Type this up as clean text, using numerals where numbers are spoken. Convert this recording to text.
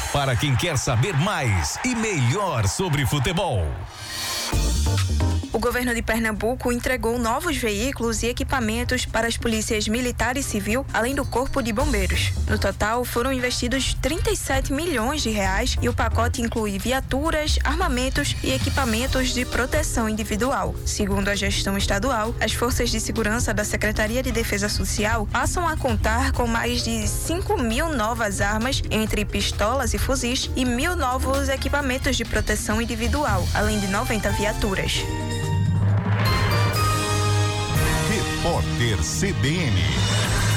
para quem quer saber mais e melhor sobre futebol. O governo de Pernambuco entregou novos veículos e equipamentos para as polícias militar e civil, além do Corpo de Bombeiros. No total, foram investidos 37 milhões de reais e o pacote inclui viaturas, armamentos e equipamentos de proteção individual. Segundo a gestão estadual, as forças de segurança da Secretaria de Defesa Social passam a contar com mais de 5.000 novas armas, entre pistolas e fuzis, e 1.000 novos equipamentos de proteção individual, além de 90 viaturas. Repórter CBN.